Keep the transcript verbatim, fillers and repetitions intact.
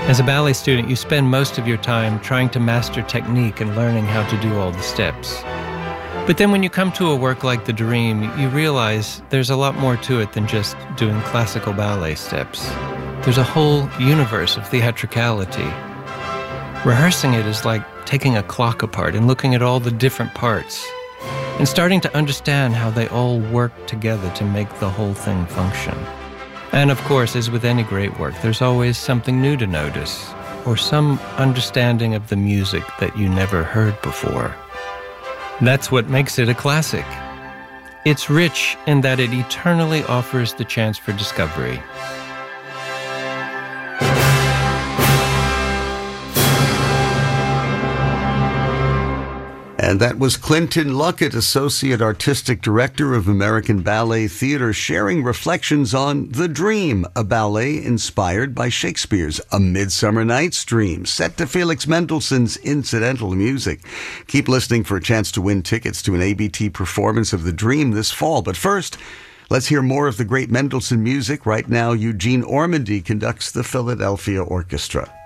As a ballet student, you spend most of your time trying to master technique and learning how to do all the steps. But then when you come to a work like The Dream, you realize there's a lot more to it than just doing classical ballet steps. There's a whole universe of theatricality. Rehearsing it is like taking a clock apart and looking at all the different parts and starting to understand how they all work together to make the whole thing function. And of course, as with any great work, there's always something new to notice, or some understanding of the music that you never heard before. That's what makes it a classic. It's rich in that it eternally offers the chance for discovery. And that was Clinton Luckett, Associate Artistic Director of American Ballet Theatre, sharing reflections on The Dream, a ballet inspired by Shakespeare's A Midsummer Night's Dream, set to Felix Mendelssohn's incidental music. Keep listening for a chance to win tickets to an A B T performance of The Dream this fall. But first, let's hear more of the great Mendelssohn music. Right now, Eugene Ormandy conducts the Philadelphia Orchestra.